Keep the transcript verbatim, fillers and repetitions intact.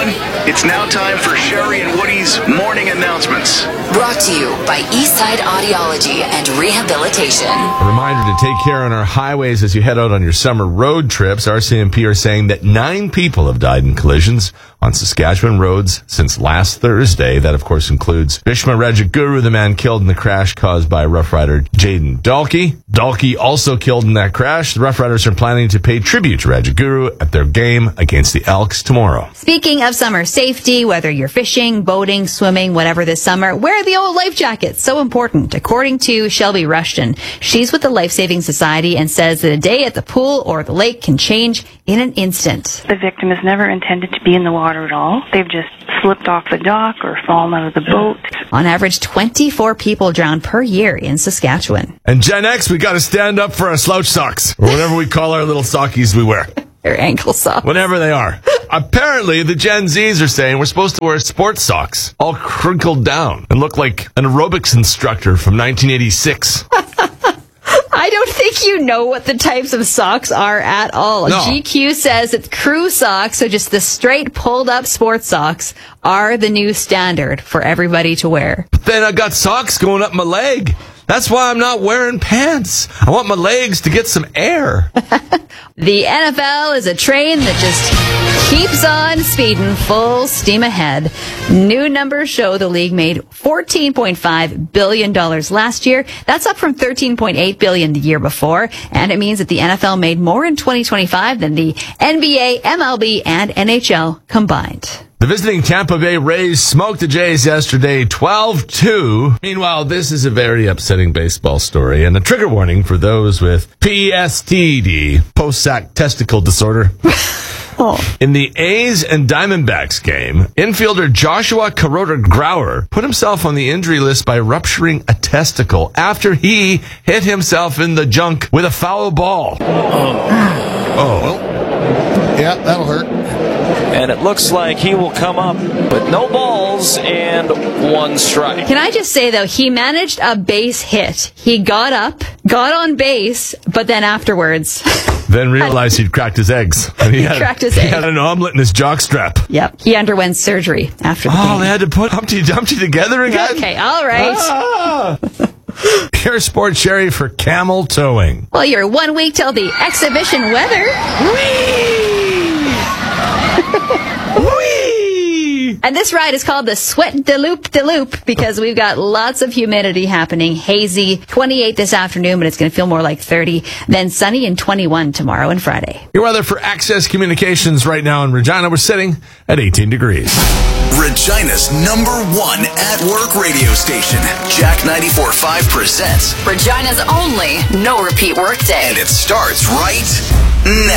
everyone. It's now time for Sherry and Woody's morning announcements. Brought to you by Eastside Audiology and Rehabilitation. A reminder to take care on our highways as you head out on your summer road trips. R C M P are saying that nine people have died in collisions on Saskatchewan roads since last Thursday. That, of course, includes Bhishma Rajaguru, the man killed in the crash caused by Rough Rider Jaden Dalkey. Dalkey also killed in that crash. The Rough Riders are planning to pay tribute to Rajaguru at their game against the Elks tomorrow. Speaking of summer safety, whether you're fishing, boating, swimming, whatever this summer, wear the old life jacket. So important. According to Shelby Rushton, she's with the Life Saving Society and says that a day at the pool or the lake can change in an instant. The victim is never intended to be in the water at all. They've just slipped off the dock or fallen out of the boat. On average, twenty-four people drown per year in Saskatchewan. And Gen X, we got to stand up for our slouch socks, or whatever we call our little sockies we wear. Or ankle socks. Whatever they are. Apparently, the Gen Zs are saying we're supposed to wear sports socks, all crinkled down, and look like an aerobics instructor from nineteen eighty-six. I don't think you know what the types of socks are at all. No. G Q says that crew socks, so just the straight pulled up sports socks, are the new standard for everybody to wear. But then I got socks going up my leg. That's why I'm not wearing pants. I want my legs to get some air. The N F L is a train that just keeps on speeding full steam ahead. New numbers show the league made fourteen point five billion dollars last year. That's up from thirteen point eight billion dollars the year before. And it means that the N F L made more in twenty twenty-five than the N B A, M L B, and N H L combined. The visiting Tampa Bay Rays smoked the Jays yesterday twelve two. Meanwhile, this is a very upsetting baseball story and a trigger warning for those with P S T D, post-sac testicle disorder. Oh. In the A's and Diamondbacks game, infielder Joshua Kuroda-Grauer put himself on the injury list by rupturing a testicle after he hit himself in the junk with a foul ball. Oh. Oh. Yeah, that'll hurt. And it looks like he will come up with no balls and one strike. Can I just say, though, he managed a base hit. He got up, got on base, but then afterwards... Then realized he'd cracked his eggs. And he, he had, cracked his he eggs. had an omelet in his jockstrap. Yep. He underwent surgery after the Oh, game. they had to put Humpty Dumpty together again? Okay, all right. Ah. Pure Sport Sherry for camel towing. Well, you're one week till the exhibition weather. Whee! And this ride is called the Sweat de Loop de Loop because we've got lots of humidity happening. Hazy, twenty-eight this afternoon, but it's going to feel more like thirty. Then sunny and twenty-one tomorrow and Friday. Your weather for Access Communications right now in Regina. We're sitting at eighteen degrees. Regina's number one at-work radio station. Jack ninety-four point five presents. Regina's only no-repeat workday. And it starts right now.